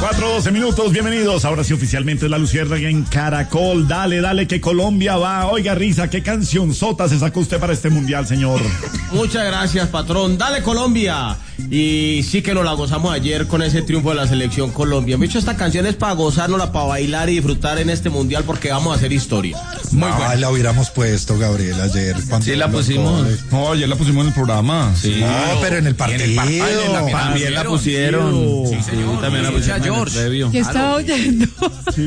4:12 minutos, bienvenidos. Ahora sí, oficialmente es la Luciérnaga en Caracol. Dale, que Colombia va. Oiga, Risa, ¿qué canción sota se sacó usted para este mundial, señor? Muchas gracias, patrón. Dale, Colombia. Y sí que nos la gozamos ayer con ese triunfo de la selección Colombia. Me he dicho, esta canción es para gozárnosla, para bailar y disfrutar en este mundial porque vamos a hacer historia. Muy bueno. La hubiéramos puesto, Gabriel, ayer. Sí, la pusimos. No, ayer la pusimos en el programa. Sí. No, pero en el partido. También la pusieron. Sí, señor. También la pusieron. George. ¿Qué estaba oyendo? Sí.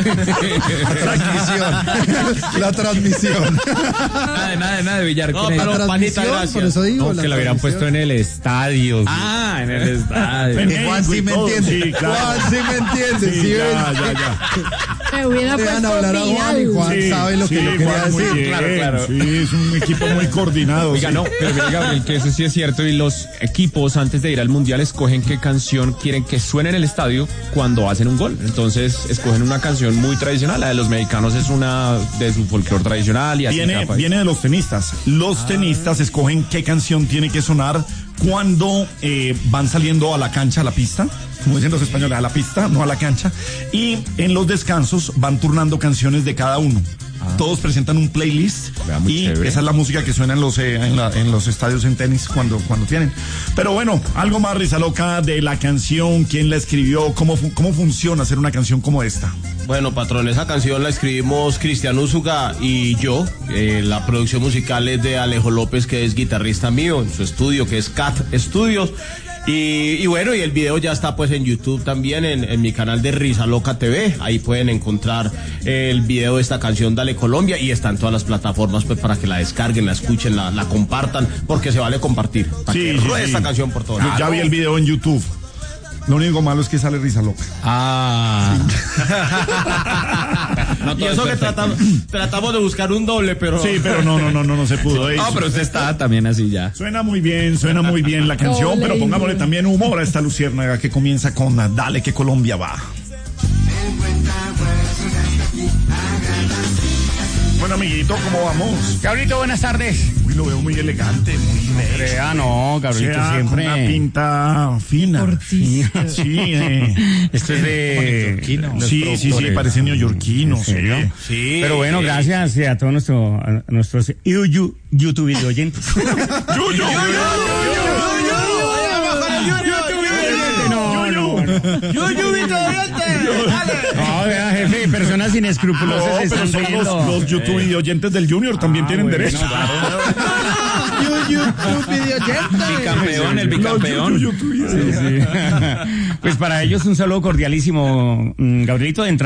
La transmisión. Nada de Villar. No, pero panita, gracias. Por eso digo. No, que la hubieran puesto en el estadio. En el estadio. Juan sí me entiende. Sí, claro. Juan sí me entiende. Sí, Sí, ya. Me hubiera dejan puesto hablar a Juan y Juan Sí, sabe lo que yo quería Juan, muy decir. bien. Claro. Sí, es un equipo muy coordinado. Oiga, sí. no, pero mire, Gabriel, que eso sí es cierto, y los equipos antes de ir al mundial escogen qué canción quieren que suene en el estadio cuando hacen un gol. Entonces escogen una canción muy tradicional, la de los mexicanos es una de su folclore tradicional y así. Viene de los tenistas. Los tenistas escogen qué canción tiene que sonar cuando van saliendo a la cancha, a la pista, como dicen los españoles, a la pista, no a la cancha, y en los descansos van turnando canciones de cada uno. Todos presentan un playlist y chévere. esa es la música que suena en los estadios en tenis cuando tienen. Pero bueno, algo más, Risa Loca, de la canción, quién la escribió, cómo funciona hacer una canción como esta. Bueno, patrón, esa canción la escribimos Cristian Úsuga y yo. La producción musical es de Alejo López, que es guitarrista mío, en su estudio, que es Cat Studios. Y bueno, y el video ya está pues en YouTube también, en mi canal de Risa Loca TV. Ahí pueden encontrar el video de esta canción Dale Colombia, y está en todas las plataformas pues para que la descarguen, la escuchen, la compartan, porque se vale compartir. Para que ruede esta canción por todos lados. Ya vi el video en YouTube. Lo único malo es que sale Risa Loca. Y eso que tratamos de buscar un doble, pero... Sí, pero no se pudo. No, pero usted está también así ya. Suena muy bien la canción, pero pongámosle también humor a esta Luciérnaga que comienza con Dale que Colombia va. Bueno, amiguito, ¿cómo vamos? Gabrielito, buenas tardes. Uy, lo veo muy elegante, muy bello. No, Gabrielito, O sea, siempre. con una pinta fina. Sí, Esto es de... sí, parece neoyorquino. ¿En serio? Sí. Pero bueno, gracias a todos nuestros YouTube video oyentes. No, vea, jefe, personas inescrupulosas pero están son viendo. los YouTube video oyentes del Junior también tienen bueno, derecho. El bicampeón. YouTube video. Sí. Pues para ellos un saludo cordialísimo, Gabrielito, de entrada.